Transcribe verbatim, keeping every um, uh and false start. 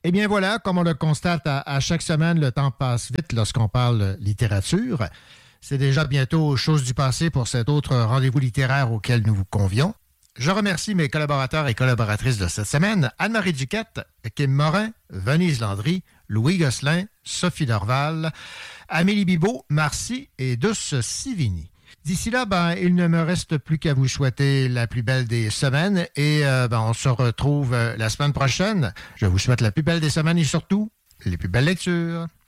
Eh bien voilà, comme on le constate à, à chaque semaine, le temps passe vite lorsqu'on parle littérature. C'est déjà bientôt chose du passé pour cet autre rendez-vous littéraire auquel nous vous convions. Je remercie mes collaborateurs et collaboratrices de cette semaine, Anne-Marie Duquette, Kim Morin, Venise Landry, Louis Gosselin, Sophie Dorval, Amélie Bibeau, Marcy et Douce Sivigny. D'ici là, ben, il ne me reste plus qu'à vous souhaiter la plus belle des semaines et euh, ben, on se retrouve la semaine prochaine. Je vous souhaite la plus belle des semaines et surtout les plus belles lectures.